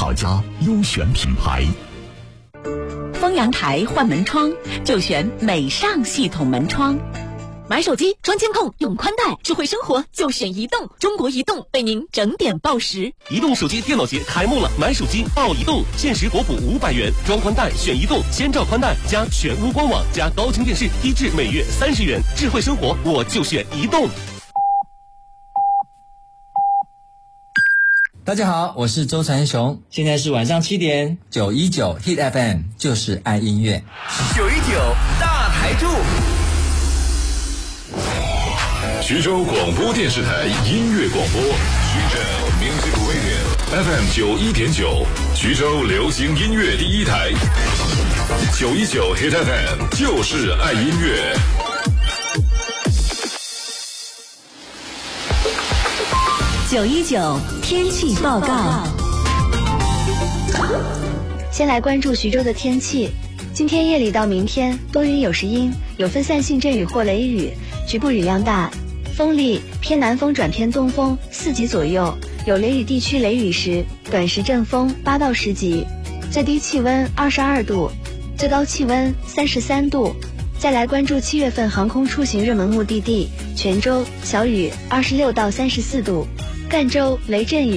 好家优选品牌。 丰阳台换门窗就选美尚系统门窗。买手机装监控用宽带，智慧生活就选移动。中国移动为您整点报时。 移动手机电脑节开幕了，买手机报移动，限时国补500元，装宽带选移动，先照宽带加全屋官网加高清电视，低至每月30元。智慧生活我就选移动。 大家好，我是周传雄，现在是晚上7点，919 Hit FM 就是爱音乐 ，919大台柱。 徐州广播电视台音乐广播，徐州 Music Radio FM 91.9，徐州流行音乐第一台，919 Hit FM 就是爱音乐。 919天气报告。 先来关注徐州的天气。今天夜里到明天多云有时阴，有分散性阵雨或雷雨，局部雨量大，风力偏南风转偏东风4级左右，有雷雨地区雷雨时短时阵风8到10级，最低气温22度，最高气温33度。再来关注7月份航空出行热门目的地，泉州小雨26到34度，赣州雷阵雨